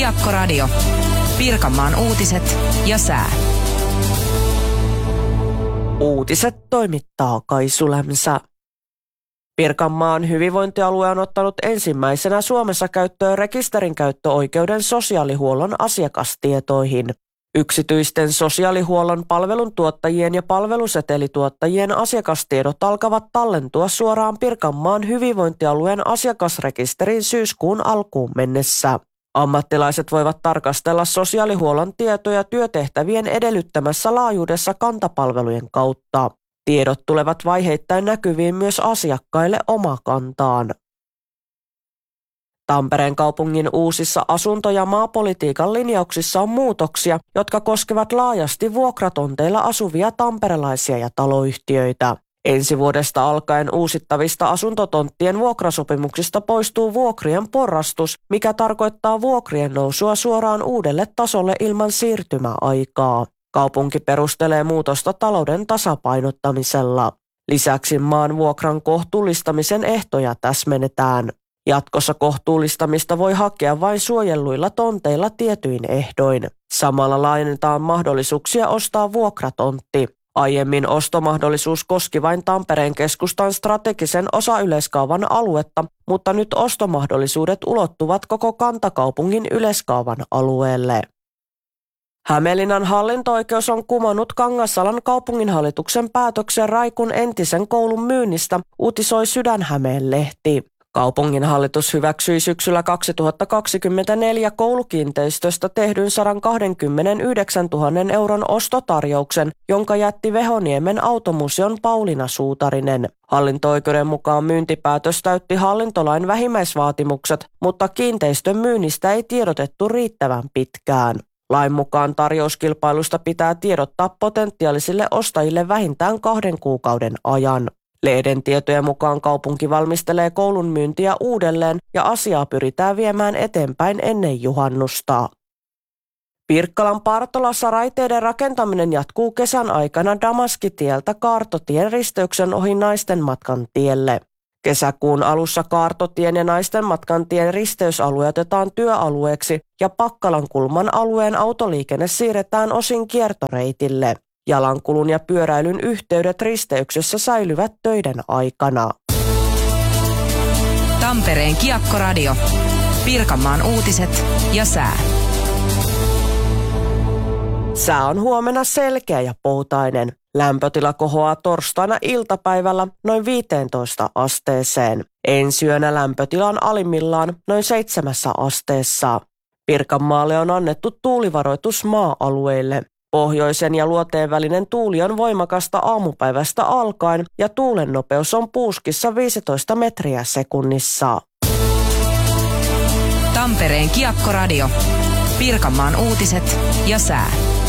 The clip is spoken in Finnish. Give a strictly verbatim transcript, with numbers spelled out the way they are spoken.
Kiekko-radio. Pirkanmaan uutiset ja sää. Uutiset toimittaa Kaisu Lämsä. Pirkanmaan hyvinvointialue on ottanut ensimmäisenä Suomessa käyttöön rekisterin käyttöoikeuden sosiaalihuollon asiakastietoihin. Yksityisten sosiaalihuollon palveluntuottajien ja palvelusetelituottajien asiakastiedot alkavat tallentua suoraan Pirkanmaan hyvinvointialueen asiakasrekisteriin syyskuun alkuun mennessä. Ammattilaiset voivat tarkastella sosiaalihuollon tietoja työtehtävien edellyttämässä laajuudessa kantapalvelujen kautta. Tiedot tulevat vaiheittain näkyviin myös asiakkaille omakantaan. Tampereen kaupungin uusissa asunto- ja maapolitiikan linjauksissa on muutoksia, jotka koskevat laajasti vuokratonteilla asuvia tamperelaisia ja taloyhtiöitä. Ensi vuodesta alkaen uusittavista asuntotonttien vuokrasopimuksista poistuu vuokrien porrastus, mikä tarkoittaa vuokrien nousua suoraan uudelle tasolle ilman siirtymäaikaa. Kaupunki perustelee muutosta talouden tasapainottamisella. Lisäksi maan vuokran kohtuullistamisen ehtoja täsmennetään. Jatkossa kohtuullistamista voi hakea vain suojelluilla tonteilla tietyin ehdoin. Samalla laajennetaan mahdollisuuksia ostaa vuokratontti. Aiemmin ostomahdollisuus koski vain Tampereen keskustan strategisen osayleiskaavan aluetta, mutta nyt ostomahdollisuudet ulottuvat koko kantakaupungin yleiskaavan alueelle. Hämeenlinnan hallinto-oikeus on kumonnut Kangasalan kaupunginhallituksen päätöksen Raikun entisen koulun myynnistä, uutisoi Sydän-Hämeen-lehti. Kaupunginhallitus hyväksyi syksyllä kaksituhattakaksikymmentäneljä koulukiinteistöstä tehdyn sata kaksikymmentäyhdeksäntuhatta euron ostotarjouksen, jonka jätti Vehoniemen automuseon Pauliina Suutarinen. Hallinto-oikeuden mukaan myyntipäätös täytti hallintolain vähimmäisvaatimukset, mutta kiinteistön myynnistä ei tiedotettu riittävän pitkään. Lain mukaan tarjouskilpailusta pitää tiedottaa potentiaalisille ostajille vähintään kahden kuukauden ajan. Lehden tietojen mukaan kaupunki valmistelee koulun myyntiä uudelleen ja asiaa pyritään viemään eteenpäin ennen juhannusta. Pirkkalan Partolassa raiteiden rakentaminen jatkuu kesän aikana Damaskitieltä Kaartotien risteyksen ohi Naisten matkan tielle. Kesäkuun alussa Kaartotien ja Naisten matkan tien risteysalue otetaan työalueeksi ja Pakkalankulman alueen autoliikenne siirretään osin kiertoreitille. Jalankulun ja pyöräilyn yhteydet risteyksessä säilyvät töiden aikana. Tampereen Kiekko-radio. Pirkanmaan uutiset ja sää. Sää on huomenna selkeä ja poutainen. Lämpötila kohoaa torstaina iltapäivällä noin viiteentoista asteeseen. Ensi yönä lämpötila on alimmillaan noin seitsemässä asteessa. Pirkanmaalle on annettu tuulivaroitus maa-alueille. Pohjoisen ja luoteen välinen tuuli on voimakasta aamupäivästä alkaen ja tuulen nopeus on puuskissa viisitoista metriä sekunnissa. Tampereen Kiekko-radio. Pirkanmaan uutiset ja sää.